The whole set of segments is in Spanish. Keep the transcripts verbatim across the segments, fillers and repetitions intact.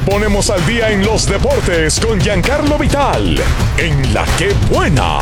Te ponemos al día en los deportes con Giancarlo Vital, en La Que Buena.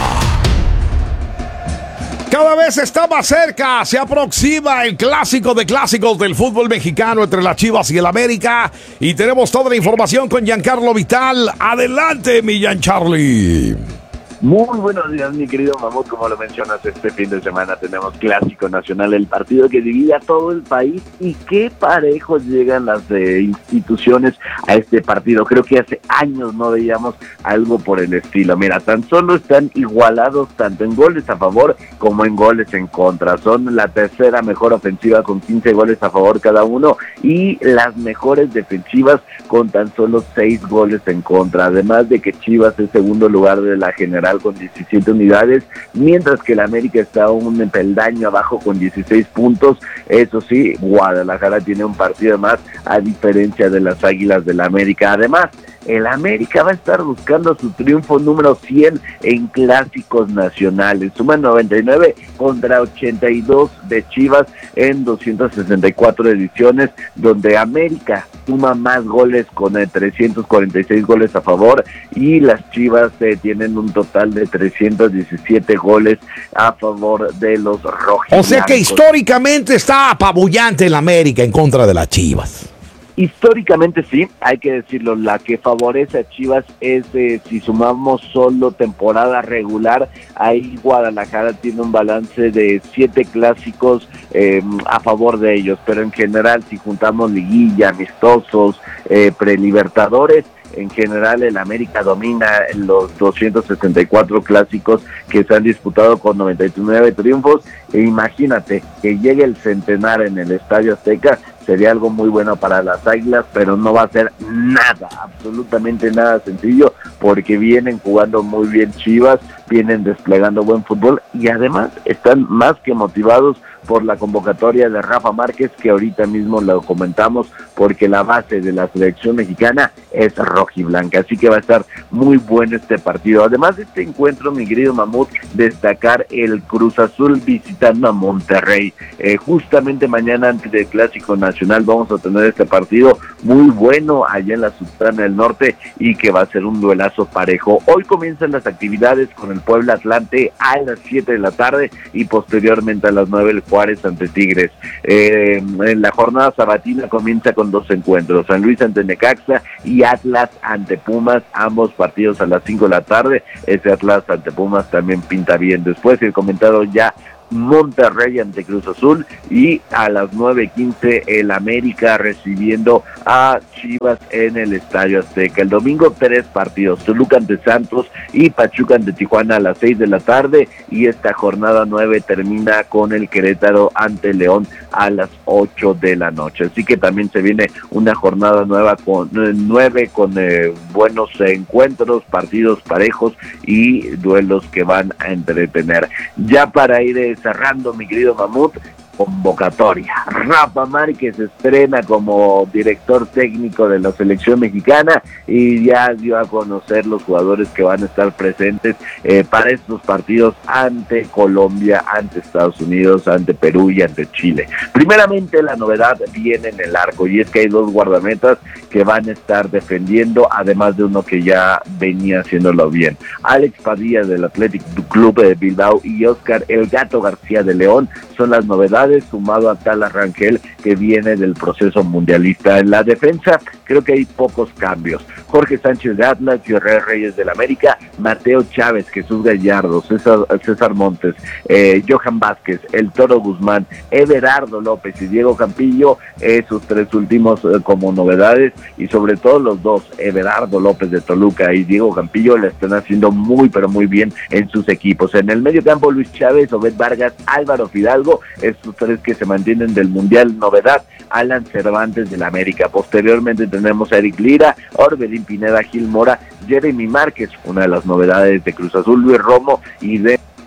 Cada vez está más cerca, se aproxima el clásico de clásicos del fútbol mexicano entre las Chivas y el América. Y tenemos toda la información con Giancarlo Vital. Adelante, mi Giancarli. Muy buenos días, mi querido Mamut. Como lo mencionas, este fin de semana tenemos Clásico Nacional, el partido que divide a todo el país. Y qué parejos llegan las eh, instituciones a este partido. Creo que hace años no veíamos algo por el estilo. Mira, tan solo están igualados tanto en goles a favor como en goles en contra. Son la tercera mejor ofensiva con quince goles a favor cada uno y las mejores defensivas con tan solo seis goles en contra. Además de que Chivas es segundo lugar de la general con diecisiete unidades, mientras que el América está un peldaño abajo con dieciséis puntos. Eso sí, Guadalajara tiene un partido más a diferencia de las Águilas del América. Además, el América va a estar buscando su triunfo número cien en clásicos nacionales. Suman noventa y nueve contra ochenta y dos de Chivas en doscientas sesenta y cuatro ediciones, donde América suma más goles con eh, trescientos cuarenta y seis goles a favor y las Chivas eh, tienen un total de trescientos diecisiete goles a favor de los rojiblancos. O sea que históricamente está apabullante el América en contra de las Chivas. Históricamente sí, hay que decirlo, la que favorece a Chivas es, eh, si sumamos solo temporada regular, ahí Guadalajara tiene un balance de siete clásicos eh, a favor de ellos, pero en general si juntamos liguilla, amistosos, eh, prelibertadores, en general el América domina los doscientos sesenta y cuatro clásicos que se han disputado con noventa y nueve triunfos, e imagínate que llegue el centenar en el Estadio Azteca. Sería algo muy bueno para las Águilas, pero no va a ser nada, absolutamente nada sencillo, porque vienen jugando muy bien Chivas, vienen desplegando buen fútbol y además están más que motivados por la convocatoria de Rafa Márquez, que ahorita mismo lo comentamos, porque la base de la selección mexicana es rojiblanca, así que va a estar muy bueno este partido. Además de este encuentro, mi querido Mamut, destacar el Cruz Azul visitando a Monterrey. Eh, justamente mañana antes del Clásico Nacional vamos a tener este partido muy bueno allá en la Sultana del Norte y que va a ser un duelazo parejo. Hoy comienzan las actividades con el Puebla Atlante a las siete de la tarde y posteriormente a las nueve el Juárez ante Tigres. Eh, en la jornada sabatina comienza con dos encuentros, San Luis ante Necaxa y Atlas ante Pumas, ambos partidos a las cinco de la tarde. Ese Atlas ante Pumas también pinta bien. Después el comentado ya Monterrey ante Cruz Azul y a las nueve quince el América recibiendo a Chivas en el Estadio Azteca. El domingo tres partidos, Toluca ante Santos y Pachuca ante Tijuana a las seis de la tarde, y esta jornada nueve termina con el Querétaro ante León a las ocho de la noche. Así que también se viene una jornada nueva con eh, nueve con eh, buenos encuentros, partidos parejos y duelos que van a entretener. Ya para ir eh, cerrando, mi querido Mamut, convocatoria. Rafa Márquez se estrena como director técnico de la selección mexicana y ya dio a conocer los jugadores que van a estar presentes eh, para estos partidos ante Colombia, ante Estados Unidos, ante Perú y ante Chile. Primeramente, la novedad viene en el arco, y es que hay dos guardametas que van a estar defendiendo, además de uno que ya venía haciéndolo bien. Alex Padilla del Athletic Club de Bilbao y Oscar El Gato García de León son las novedades, sumado a Tala Rangel, que viene del proceso mundialista. En la defensa creo que hay pocos cambios. Jorge Sánchez de Atlas, Israel Reyes del América, Mateo Chávez, Jesús Gallardo, César, César Montes, eh, Johan Vázquez, El Toro Guzmán, Everardo López y Diego Campillo, esos tres últimos eh, como novedades, y sobre todo los dos, Everardo López de Toluca y Diego Campillo, le están haciendo muy pero muy bien en sus equipos. En el medio campo, Luis Chávez, Obed Vargas, Álvaro Fidalgo, estos tres que se mantienen del Mundial. Novedad, Alan Cervantes del América. Posteriormente tenemos a Eric Lira, Orbelín Pineda, Gil Mora, Jeremy Márquez, una de las novedades de Cruz Azul, Luis Romo y de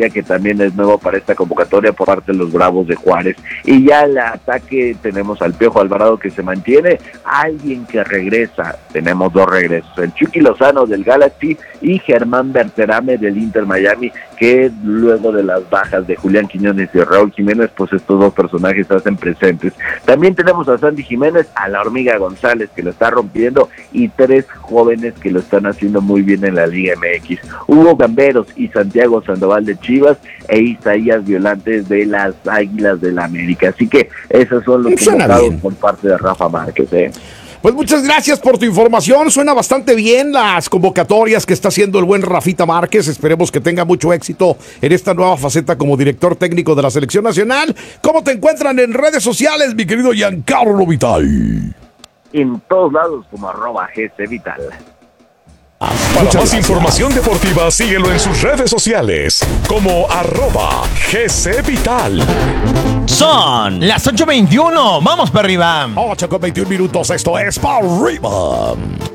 García, que también es nuevo para esta convocatoria por parte de los Bravos de Juárez. Y ya al ataque tenemos al Piojo Alvarado, que se mantiene, alguien que regresa, tenemos dos regresos, el Chucky Lozano del Galaxy y Germán Berterame del Inter Miami, que luego de las bajas de Julián Quiñones y Raúl Jiménez, pues estos dos personajes se hacen presentes. También tenemos a Sandy Jiménez, a la Hormiga González, que lo está rompiendo, y tres jóvenes que lo están haciendo muy bien en la Liga M X. Hugo Gamberos y Santiago Sandoval de Chivas e Isaías Violantes de las Águilas del la América. Así que esos son los convocados por parte de Rafa Márquez, ¿eh? Pues muchas gracias por tu información. Suena bastante bien las convocatorias que está haciendo el buen Rafita Márquez. Esperemos que tenga mucho éxito en esta nueva faceta como director técnico de la Selección Nacional. ¿Cómo te encuentran en redes sociales, mi querido Giancarlo Vital? En todos lados como arroba G C Vital. Para más gracias. Información deportiva, síguelo en sus redes sociales como arroba G C Vital. Son las ocho veintiuno. Vamos para arriba. ocho con veintiún minutos. Esto es para arriba.